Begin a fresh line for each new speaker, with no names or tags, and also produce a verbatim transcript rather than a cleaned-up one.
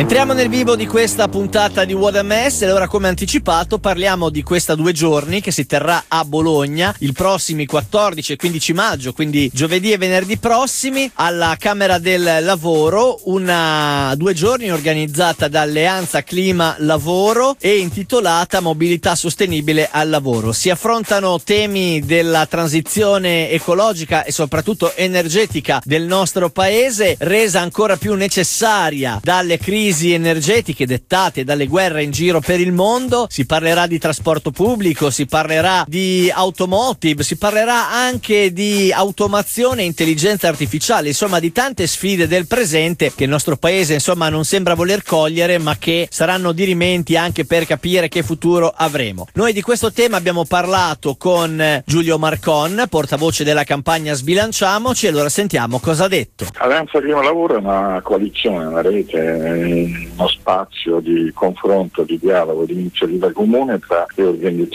Entriamo nel vivo di questa puntata di What a Mess e allora, come anticipato, parliamo di questa due giorni che si terrà a Bologna il prossimi quattordici e quindici maggio, quindi giovedì e venerdì prossimi, alla Camera del Lavoro, una due giorni organizzata da Alleanza Clima Lavoro e intitolata Mobilità sostenibile al lavoro. Si affrontano temi della transizione ecologica e soprattutto energetica del nostro paese, resa ancora più necessaria dalle crisi energetiche dettate dalle guerre in giro per il mondo. Si parlerà di trasporto pubblico, si parlerà di automotive, si parlerà anche di automazione e intelligenza artificiale, insomma di tante sfide del presente che il nostro paese insomma non sembra voler cogliere, ma che saranno dirimenti anche per capire che futuro avremo. Noi di questo tema abbiamo parlato con Giulio Marcon, portavoce della campagna Sbilanciamoci, e allora sentiamo cosa ha detto.
Alleanza Clima Lavoro è una coalizione, una rete, uno spazio di confronto, di dialogo, di iniziativa comune tra le organizzazioni